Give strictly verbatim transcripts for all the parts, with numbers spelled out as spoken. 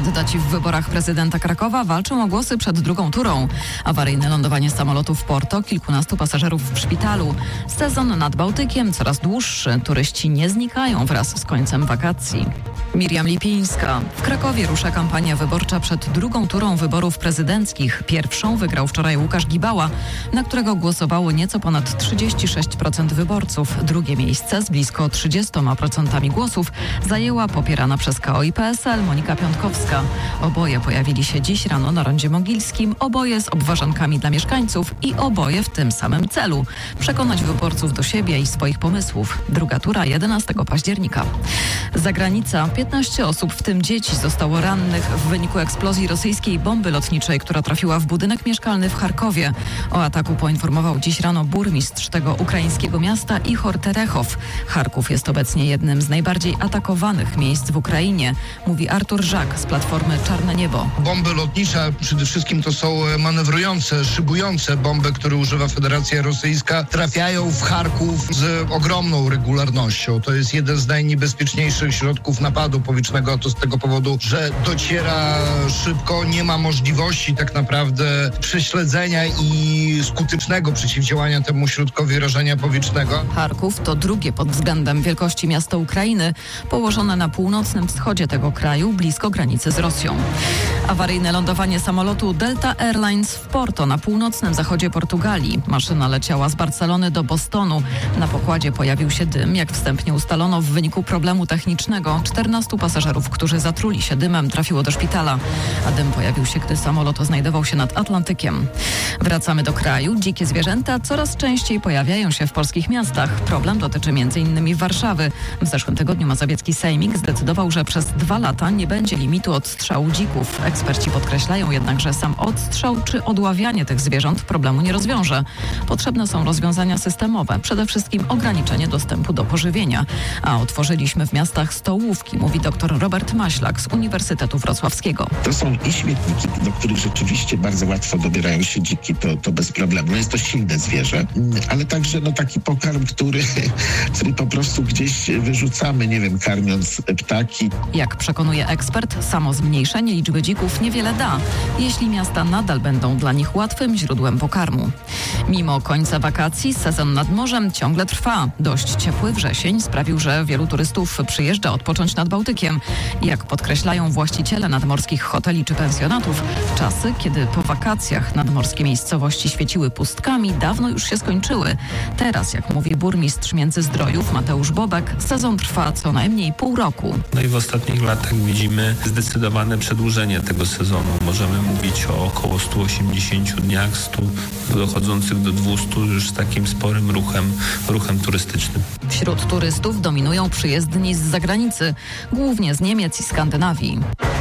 Kandydaci w wyborach prezydenta Krakowa walczą o głosy przed drugą turą. Awaryjne lądowanie samolotu w Porto, kilkunastu pasażerów w szpitalu. Sezon nad Bałtykiem coraz dłuższy. Turyści nie znikają wraz z końcem wakacji. Miriam Lipińska. W Krakowie rusza kampania wyborcza przed drugą turą wyborów prezydenckich. Pierwszą wygrał wczoraj Łukasz Gibała, na którego głosowało nieco ponad trzydzieści sześć procent wyborców. Drugie miejsce z blisko trzydziestoma procentami głosów zajęła popierana przez K O i P S L Monika Piątkowska. Oboje pojawili się dziś rano na Rondzie Mogilskim, oboje z obważankami dla mieszkańców i oboje w tym samym celu – przekonać wyborców do siebie i swoich pomysłów. Druga tura jedenastego października. Zagranica. piętnaście osób, w tym dzieci, zostało rannych w wyniku eksplozji rosyjskiej bomby lotniczej, która trafiła w budynek mieszkalny w Charkowie. O ataku poinformował dziś rano burmistrz tego ukraińskiego miasta Ichor Terechow. Charków jest obecnie jednym z najbardziej atakowanych miejsc w Ukrainie, mówi Artur Żak z Platformy Czarne Niebo. Bomby lotnicze przede wszystkim to są manewrujące, szybujące bomby, które używa Federacja Rosyjska, trafiają w Charków z ogromną regularnością. To jest jeden z najniebezpieczniejszych środków napadu powietrznego, to z tego powodu, że dociera szybko, nie ma możliwości tak naprawdę prześledzenia i skutecznego przeciwdziałania temu środkowi rażenia powietrznego. Charków to drugie pod względem wielkości miasto Ukrainy, położone na północnym wschodzie tego kraju, blisko granicy z Rosją. Awaryjne lądowanie samolotu Delta Airlines w Porto na północnym zachodzie Portugalii. Maszyna leciała z Barcelony do Bostonu. Na pokładzie pojawił się dym, jak wstępnie ustalono w wyniku problemu technicznego. czternastu pasażerów, którzy zatruli się dymem, trafiło do szpitala, a dym pojawił się, gdy samolot znajdował się nad Atlantykiem. Wracamy do kraju. Dzikie zwierzęta coraz częściej pojawiają się w polskich miastach. Problem dotyczy między innymi Warszawy. W zeszłym tygodniu mazowiecki sejmik zdecydował, że przez dwa lata nie będzie limitu odstrzału dzików. Eksperci podkreślają jednak, że sam odstrzał czy odławianie tych zwierząt problemu nie rozwiąże. Potrzebne są rozwiązania systemowe, przede wszystkim ograniczenie dostępu do pożywienia. A otworzyliśmy w miastach stołówki, mówi dr Robert Maślak z Uniwersytetu Wrocławskiego. To są i śmietniki, do których rzeczywiście bardzo łatwo dobierają się dziki, to, to bez problemu. No jest to silne zwierzę, ale także no, taki pokarm, który, który po prostu gdzieś wyrzucamy, nie wiem, karmiąc ptaki. Jak przekonuje ekspert, samo zmniejszenie liczby dzików niewiele da, jeśli miasta nadal będą dla nich łatwym źródłem pokarmu. Mimo końca wakacji sezon nad morzem ciągle trwa. Dość ciepły wrzesień sprawił, że wielu turystów przyjeżdża odpocząć nad Bałtykiem. Jak podkreślają właściciele nadmorskich hoteli czy pensjonatów, czasy, kiedy po wakacjach nadmorskie miejscowości świeciły pustkami, dawno już się skończyły. Teraz, jak mówi burmistrz Międzyzdrojów Mateusz Bobek, sezon trwa co najmniej pół roku. No i w ostatnich latach widzimy zdecydowane przedłużenie tego sezonu. Możemy mówić o około stu osiemdziesięciu dniach, stu dochodzących do dwustu już z takim sporym ruchem, ruchem turystycznym. Wśród turystów dominują przyjezdni z zagranicy, głównie z Niemiec i Skandynawii.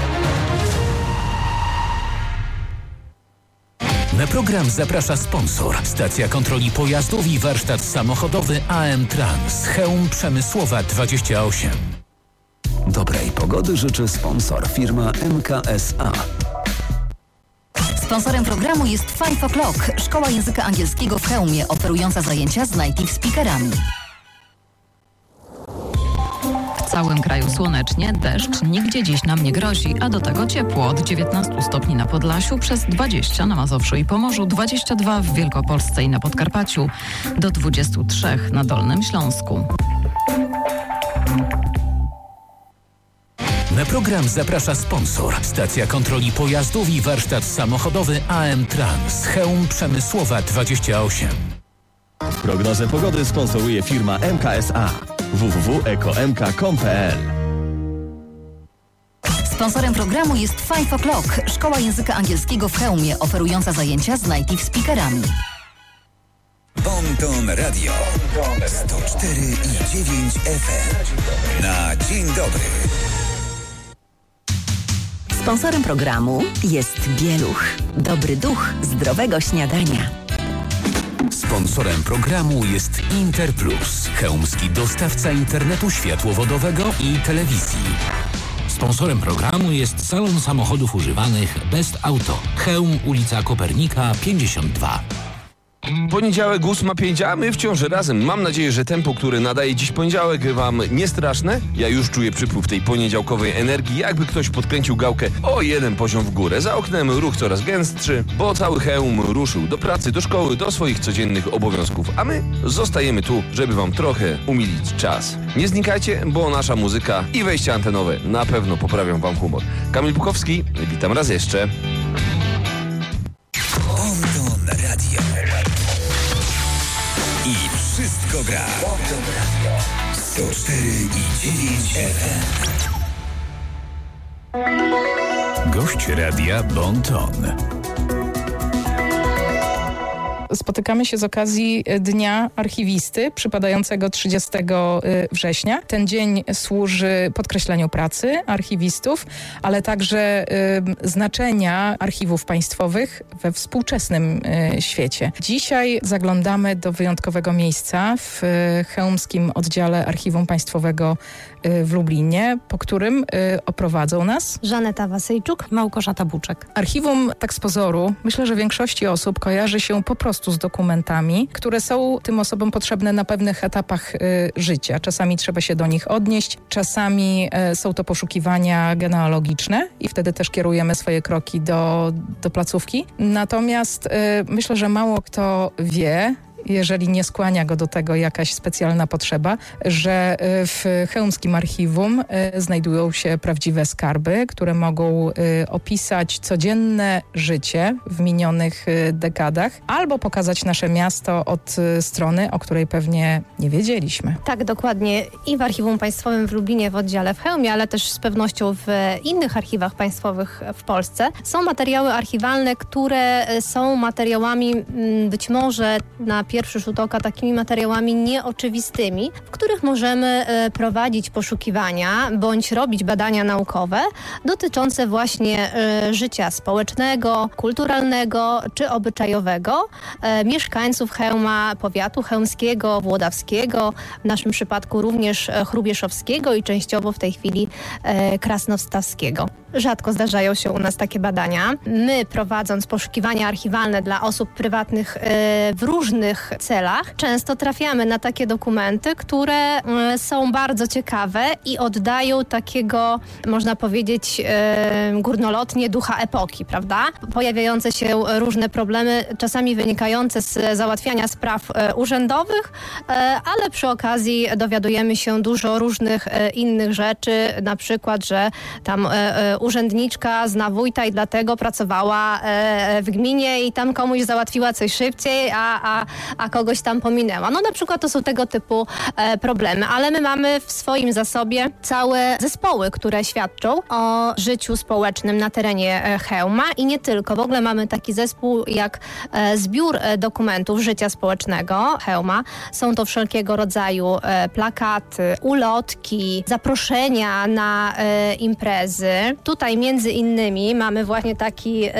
Na program zaprasza sponsor. Stacja kontroli pojazdów i warsztat samochodowy A M Trans. Chełm Przemysłowa dwadzieścia osiem. Dobrej pogody życzy sponsor, firma M K S A. Sponsorem programu jest Five O'Clock, szkoła języka angielskiego w Chełmie, oferująca zajęcia z native speakerami. W całym kraju słonecznie, deszcz nigdzie dziś nam nie grozi, a do tego ciepło od dziewiętnastu stopni na Podlasiu, przez dwadzieścia na Mazowszu i Pomorzu, dwadzieścia dwa w Wielkopolsce i na Podkarpaciu, do dwudziestu trzech na Dolnym Śląsku. Na program zaprasza sponsor. Stacja kontroli pojazdów i warsztat samochodowy A M Trans. Chełm Przemysłowa dwadzieścia osiem. Prognozę pogody sponsoruje firma M K S A. w w w kropka eko m k kropka com kropka p l. Sponsorem programu jest Five O'Clock, szkoła języka angielskiego w Chełmie, oferująca zajęcia z native speakerami. Bonton Radio sto cztery i dziewięć F M. Na dzień dobry. Sponsorem programu jest Bieluch. Dobry duch zdrowego śniadania. Sponsorem programu jest Interplus, chełmski dostawca internetu światłowodowego i telewizji. Sponsorem programu jest salon samochodów używanych Best Auto. Chełm, ulica Kopernika pięćdziesiąt dwa. Poniedziałek, ósma pięć, a my wciąż razem. Mam nadzieję, że tempo, które nadaje dziś poniedziałek, wam nie straszne. Ja już czuję przypływ tej poniedziałkowej energii, jakby ktoś podkręcił gałkę o jeden poziom w górę. Za oknem ruch coraz gęstszy, bo cały hełm ruszył do pracy, do szkoły, do swoich codziennych obowiązków. A my zostajemy tu, żeby wam trochę umilić czas. Nie znikajcie, bo nasza muzyka i wejścia antenowe na pewno poprawią wam humor. Kamil Bukowski, witam raz jeszcze. Ponton Radio. I wszystko gra. sto cztery i dziewięć F M. Gość radia Bonton. Spotykamy się z okazji Dnia Archiwisty przypadającego trzydziestego września. Ten dzień służy podkreśleniu pracy archiwistów, ale także y, znaczenia archiwów państwowych we współczesnym y, świecie. Dzisiaj zaglądamy do wyjątkowego miejsca w y, chełmskim oddziale Archiwum Państwowego y, w Lublinie, po którym y, oprowadzą nas Żaneta Wasyjczuk, Małgorzata Buczek. Archiwum, tak z pozoru, myślę, że większości osób kojarzy się po prostu z dokumentami, które są tym osobom potrzebne na pewnych etapach y, życia. Czasami trzeba się do nich odnieść, czasami y, są to poszukiwania genealogiczne i wtedy też kierujemy swoje kroki do, do placówki. Natomiast y, myślę, że mało kto wie, jeżeli nie skłania go do tego jakaś specjalna potrzeba, że w chełmskim archiwum znajdują się prawdziwe skarby, które mogą opisać codzienne życie w minionych dekadach albo pokazać nasze miasto od strony, o której pewnie nie wiedzieliśmy. Tak, dokładnie. I w Archiwum Państwowym w Lublinie w oddziale w Chełmie, ale też z pewnością w innych archiwach państwowych w Polsce są materiały archiwalne, które są materiałami być może na pierwszy rzut oka takimi materiałami nieoczywistymi, w których możemy prowadzić poszukiwania bądź robić badania naukowe dotyczące właśnie życia społecznego, kulturalnego czy obyczajowego mieszkańców Chełma, powiatu chełmskiego, włodawskiego, w naszym przypadku również chrubieszowskiego i częściowo w tej chwili krasnostawskiego. Rzadko zdarzają się u nas takie badania. My, prowadząc poszukiwania archiwalne dla osób prywatnych w różnych celach, często trafiamy na takie dokumenty, które są bardzo ciekawe i oddają takiego, można powiedzieć, górnolotnie ducha epoki, prawda? Pojawiające się różne problemy, czasami wynikające z załatwiania spraw urzędowych, ale przy okazji dowiadujemy się dużo różnych innych rzeczy, na przykład, że tam urzędniczka zna wójta i dlatego pracowała w gminie i tam komuś załatwiła coś szybciej, a, a, a kogoś tam pominęła. No na przykład to są tego typu e, problemy, ale my mamy w swoim zasobie całe zespoły, które świadczą o życiu społecznym na terenie e, Chełma i nie tylko. W ogóle mamy taki zespół jak e, zbiór e, dokumentów życia społecznego Chełma. Są to wszelkiego rodzaju e, plakaty, ulotki, zaproszenia na e, imprezy. Tutaj między innymi mamy właśnie taki e,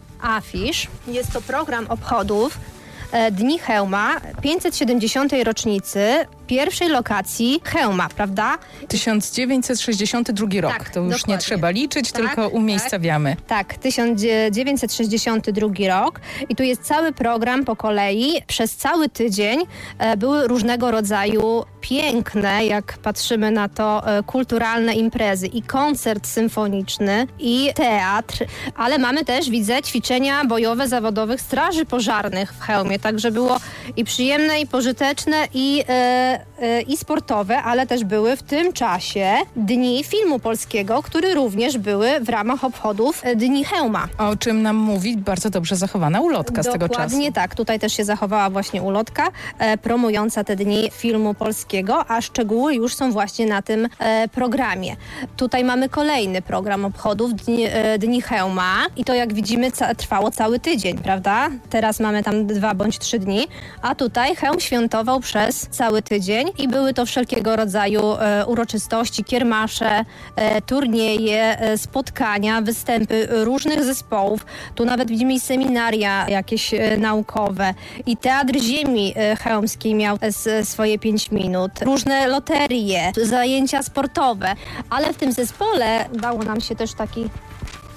afisz. Jest to program obchodów Dni Chełma, pięćset siedemdziesiątej rocznicy pierwszej lokacji Chełma, prawda? tysiąc dziewięćset sześćdziesiąty drugi rok. Tak, to już dokładnie. Nie trzeba liczyć, tak, tylko umiejscawiamy. Tak, tak, tysiąc dziewięćset sześćdziesiąty drugi rok i tu jest cały program po kolei. Przez cały tydzień e, były różnego rodzaju piękne, jak patrzymy na to, e, kulturalne imprezy i koncert symfoniczny i teatr, ale mamy też, widzę, ćwiczenia bojowe zawodowych straży pożarnych w Chełmie, także było i przyjemne, i pożyteczne, i e, i sportowe, ale też były w tym czasie Dni Filmu Polskiego, które również były w ramach obchodów Dni Chełma. O czym nam mówi bardzo dobrze zachowana ulotka Dokładnie z tego czasu. Dokładnie tak. Tutaj też się zachowała właśnie ulotka e, promująca te Dni Filmu Polskiego, a szczegóły już są właśnie na tym e, programie. Tutaj mamy kolejny program obchodów Dni, e, Dni Chełma i to, jak widzimy, ca- trwało cały tydzień, prawda? Teraz mamy tam dwa bądź trzy dni, a tutaj Chełm świętował przez cały tydzień i były to wszelkiego rodzaju e, uroczystości, kiermasze, e, turnieje, e, spotkania, występy różnych zespołów. Tu nawet widzimy i seminaria jakieś e, naukowe i Teatr Ziemi e, Chełmskiej miał e, swoje pięć minut. Różne loterie, zajęcia sportowe, ale w tym zespole udało nam się też taki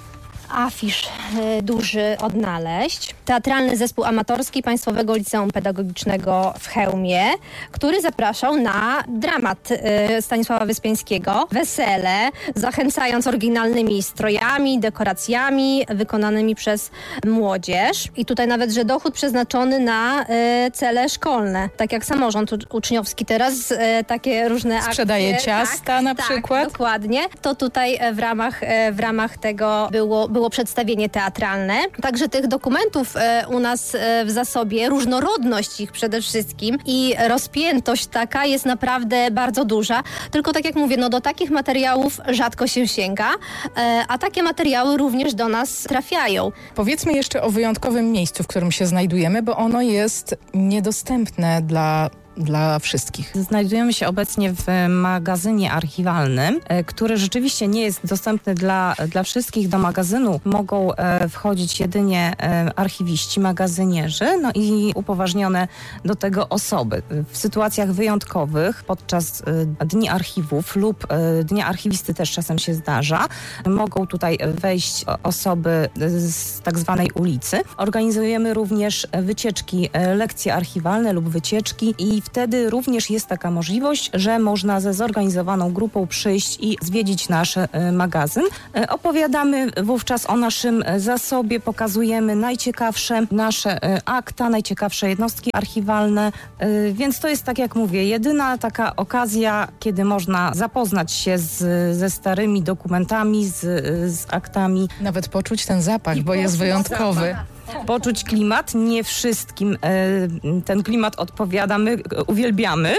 afisz y, duży odnaleźć. Teatralny Zespół Amatorski Państwowego Liceum Pedagogicznego w Chełmie, który zapraszał na dramat y, Stanisława Wyspiańskiego, Wesele, zachęcając oryginalnymi strojami, dekoracjami wykonanymi przez młodzież. I tutaj nawet, że dochód przeznaczony na y, cele szkolne. Tak jak samorząd uczniowski teraz y, takie różne sprzedaje akcje. ciasta tak, na tak, przykład. Dokładnie. To tutaj w ramach, w ramach tego było, było przedstawienie teatralne. Także tych dokumentów u nas w zasobie, różnorodność ich przede wszystkim i rozpiętość taka jest naprawdę bardzo duża. Tylko tak jak mówię, no do takich materiałów rzadko się sięga, a takie materiały również do nas trafiają. Powiedzmy jeszcze o wyjątkowym miejscu, w którym się znajdujemy, bo ono jest niedostępne dla dla wszystkich. Znajdujemy się obecnie w magazynie archiwalnym, który rzeczywiście nie jest dostępny dla, dla wszystkich. Do magazynu mogą wchodzić jedynie archiwiści, magazynierzy, no i upoważnione do tego osoby. W sytuacjach wyjątkowych, podczas Dni Archiwów lub Dnia Archiwisty też czasem się zdarza, mogą tutaj wejść osoby z tak zwanej ulicy. Organizujemy również wycieczki, lekcje archiwalne lub wycieczki i wtedy również jest taka możliwość, że można ze zorganizowaną grupą przyjść i zwiedzić nasz magazyn. Opowiadamy wówczas o naszym zasobie, pokazujemy najciekawsze nasze akta, najciekawsze jednostki archiwalne, więc to jest, tak jak mówię, jedyna taka okazja, kiedy można zapoznać się z, ze starymi dokumentami, z, z aktami. Nawet poczuć ten zapach, bo jest wyjątkowy. Poczuć klimat. Nie wszystkim e, ten klimat odpowiada. My uwielbiamy.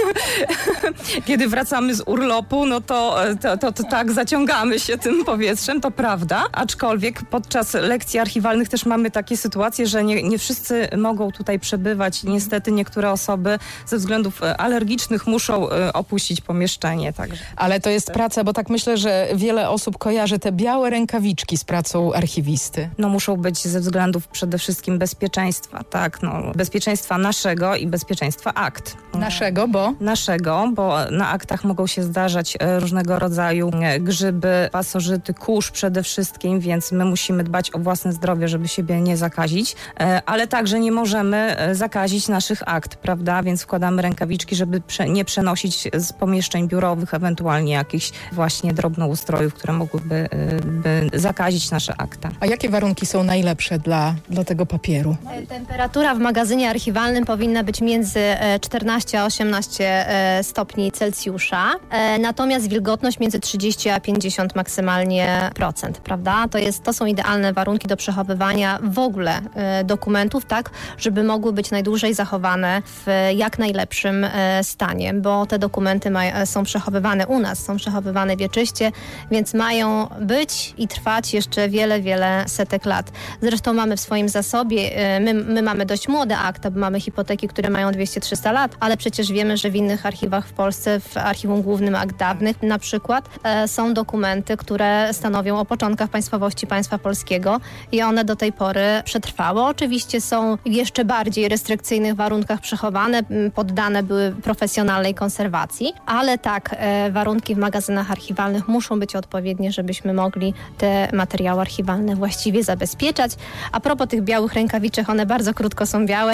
Kiedy wracamy z urlopu, no to, to, to, to tak zaciągamy się tym powietrzem, to prawda. Aczkolwiek podczas lekcji archiwalnych też mamy takie sytuacje, że nie, nie wszyscy mogą tutaj przebywać. Niestety niektóre osoby ze względów alergicznych muszą opuścić pomieszczenie. Także. Ale to jest praca, bo tak myślę, że wiele osób kojarzy te białe rękawiczki z pracą archiwisty. No muszą być ze względów przede wszystkim bezpieczeństwa, tak, no, bezpieczeństwa naszego i bezpieczeństwa akt. Naszego, bo? Naszego, bo na aktach mogą się zdarzać różnego rodzaju grzyby, pasożyty, kurz przede wszystkim, więc my musimy dbać o własne zdrowie, żeby siebie nie zakazić, ale także nie możemy zakazić naszych akt, prawda, więc wkładamy rękawiczki, żeby prze- nie przenosić z pomieszczeń biurowych ewentualnie jakichś właśnie drobnoustrojów, które mogłyby by zakazić nasze akta. A jakie warunki są najlepsze dla do tego papieru? Temperatura w magazynie archiwalnym powinna być między czternaście a osiemnaście stopni Celsjusza, natomiast wilgotność między trzydzieści a pięćdziesiąt maksymalnie procent, prawda? To jest, to są idealne warunki do przechowywania w ogóle dokumentów, tak, żeby mogły być najdłużej zachowane w jak najlepszym stanie, bo te dokumenty ma, są przechowywane u nas, są przechowywane wieczyście, więc mają być i trwać jeszcze wiele, wiele setek lat. Zresztą mamy w swoim zasobie, my, my mamy dość młode akta, bo mamy hipoteki, które mają dwieście trzysta lat, ale przecież wiemy, że w innych archiwach w Polsce, w Archiwum Głównym Akt Dawnych na przykład, e, są dokumenty, które stanowią o początkach państwowości państwa polskiego i one do tej pory przetrwały. Oczywiście są w jeszcze bardziej restrykcyjnych warunkach przechowane, poddane były profesjonalnej konserwacji, ale tak, e, warunki w magazynach archiwalnych muszą być odpowiednie, żebyśmy mogli te materiały archiwalne właściwie zabezpieczać. A propos tych białych rękawiczek, one bardzo krótko są białe,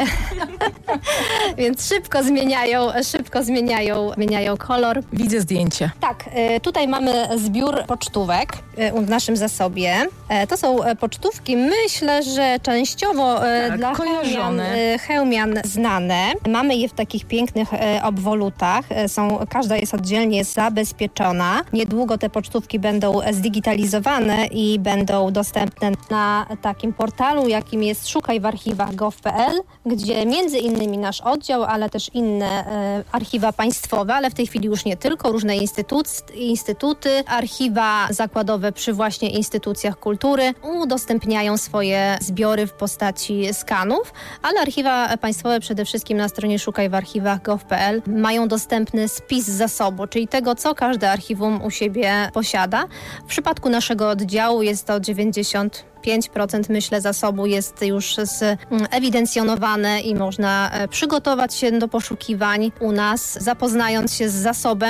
więc szybko zmieniają, szybko zmieniają, zmieniają kolor. Widzę zdjęcie. Tak, tutaj mamy zbiór pocztówek w naszym zasobie. To są pocztówki, myślę, że częściowo tak, dla chełmian, chełmian znane. Mamy je w takich pięknych obwolutach. Są, każda jest oddzielnie zabezpieczona. Niedługo te pocztówki będą zdigitalizowane i będą dostępne na takim portalu, jakim jest szukaj w archiwach kropka gov kropka pe el, gdzie między innymi nasz oddział, ale też inne e, archiwa państwowe, ale w tej chwili już nie tylko, różne instytuc- instytuty, archiwa zakładowe przy właśnie instytucjach kultury udostępniają swoje zbiory w postaci skanów, ale archiwa państwowe przede wszystkim na stronie szukaj w archiwach kropka gov kropka pe el mają dostępny spis zasobu, czyli tego, co każde archiwum u siebie posiada. W przypadku naszego oddziału jest to dziewięćdziesiąt pięć procent myślę zasobu jest już ewidencjonowane i można przygotować się do poszukiwań u nas, zapoznając się z zasobem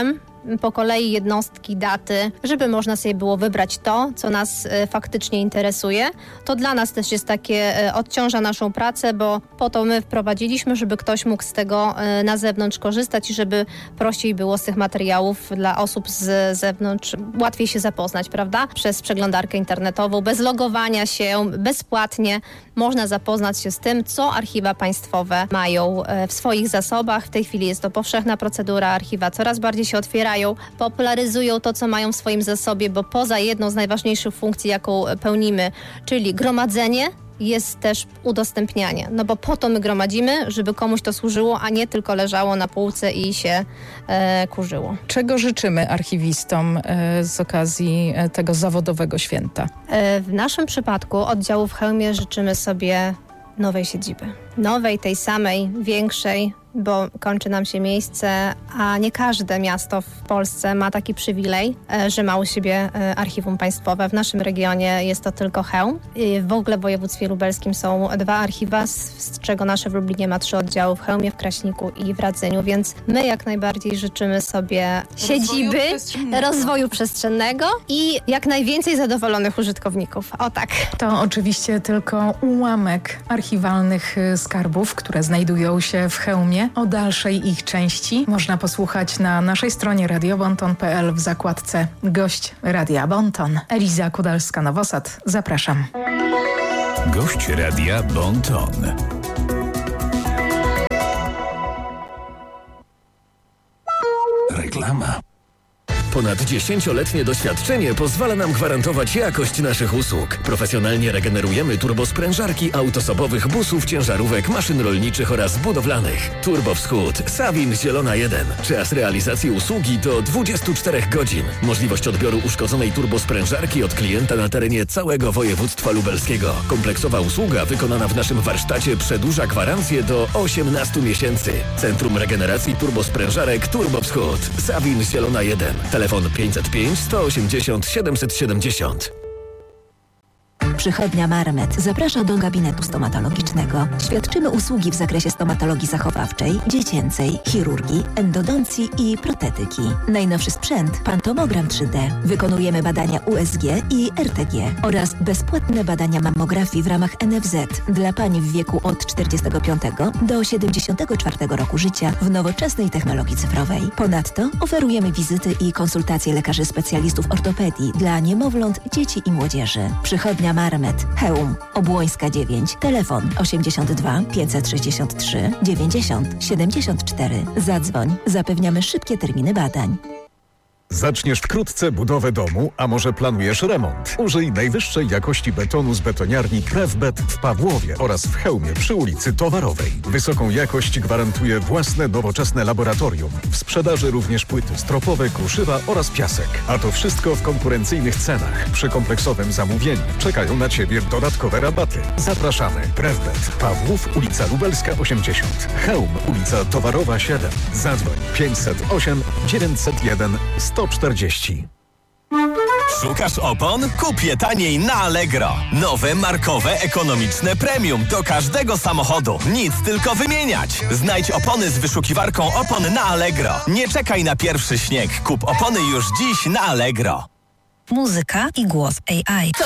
po kolei jednostki, daty, żeby można sobie było wybrać to, co nas e, faktycznie interesuje. To dla nas też jest takie, e, odciąża naszą pracę, bo po to my wprowadziliśmy, żeby ktoś mógł z tego e, na zewnątrz korzystać i żeby prościej było z tych materiałów dla osób z zewnątrz łatwiej się zapoznać, prawda? Przez przeglądarkę internetową, bez logowania się, bezpłatnie można zapoznać się z tym, co archiwa państwowe mają w swoich zasobach. W tej chwili jest to powszechna procedura. Archiwa coraz bardziej się otwierają, popularyzują to, co mają w swoim zasobie, bo poza jedną z najważniejszych funkcji, jaką pełnimy, czyli gromadzenie, jest też udostępnianie. No bo po to my gromadzimy, żeby komuś to służyło, a nie tylko leżało na półce i się e, kurzyło. Czego życzymy archiwistom e, z okazji e, tego zawodowego święta? E, w naszym przypadku oddziału w Chełmie życzymy sobie nowej siedziby. Nowej, tej samej, większej, bo kończy nam się miejsce, a nie każde miasto w Polsce ma taki przywilej, że ma u siebie archiwum państwowe. W naszym regionie jest to tylko Chełm. W ogóle w województwie lubelskim są dwa archiwa, z czego nasze w Lublinie ma trzy oddziały, w Chełmie, w Kraśniku i w Radzyniu, więc my jak najbardziej życzymy sobie siedziby, rozwoju przestrzennego, rozwoju przestrzennego i jak najwięcej zadowolonych użytkowników. O tak. To oczywiście tylko ułamek archiwalnych skarbów, które znajdują się w Chełmie. O dalszej ich części można posłuchać na naszej stronie radio bonton kropka p l w zakładce Gość Radia Bonton. Eliza Kudalska-Nowosad, zapraszam. Gość Radia Bonton. Reklama. Ponad dziesięcioletnie doświadczenie pozwala nam gwarantować jakość naszych usług. Profesjonalnie regenerujemy turbosprężarki autosobowych, busów, ciężarówek, maszyn rolniczych oraz budowlanych. Turbo Wschód, Sawin, Zielona jeden. Czas realizacji usługi to dwadzieścia cztery godzin. Możliwość odbioru uszkodzonej turbosprężarki od klienta na terenie całego województwa lubelskiego. Kompleksowa usługa wykonana w naszym warsztacie przedłuża gwarancję do osiemnastu miesięcy. Centrum Regeneracji Turbosprężarek Turbo Wschód, Sawin, Zielona jeden. Telefon pięćset pięć, sto osiemdziesiąt, siedemset siedemdziesiąt. Przychodnia Marmet zaprasza do gabinetu stomatologicznego. Świadczymy usługi w zakresie stomatologii zachowawczej, dziecięcej, chirurgii, endodoncji i protetyki. Najnowszy sprzęt, pantomogram trzy D. Wykonujemy badania U S G i R T G oraz bezpłatne badania mammografii w ramach N F Z dla pań w wieku od czterdziestego piątego do siedemdziesiątego czwartego roku życia w nowoczesnej technologii cyfrowej. Ponadto oferujemy wizyty i konsultacje lekarzy specjalistów ortopedii dla niemowląt, dzieci i młodzieży. Przychodnia Marmet, Chełm, Obłońska dziewięć, telefon osiemdziesiąt dwa, pięćset sześćdziesiąt trzy, dziewięćdziesiąt, siedemdziesiąt cztery. Zadzwoń, zapewniamy szybkie terminy badań. Zaczniesz wkrótce budowę domu, a może planujesz remont? Użyj najwyższej jakości betonu z betoniarni Prefbet w Pawłowie oraz w Chełmie przy ulicy Towarowej. Wysoką jakość gwarantuje własne nowoczesne laboratorium. W sprzedaży również płyty stropowe, kruszywa oraz piasek. A to wszystko w konkurencyjnych cenach. Przy kompleksowym zamówieniu czekają na Ciebie dodatkowe rabaty. Zapraszamy. Prefbet, Pawłów, ulica Lubelska osiemdziesiąt. Chełm, ulica Towarowa siedem. Zadzwoń pięćset osiem, dziewięćset jeden, sto czterdzieści. Szukasz opon? Kup je taniej na Allegro. Nowe, markowe, ekonomiczne premium do każdego samochodu. Nic tylko wymieniać. Znajdź opony z wyszukiwarką opon na Allegro. Nie czekaj na pierwszy śnieg. Kup opony już dziś na Allegro. Muzyka i głos A I.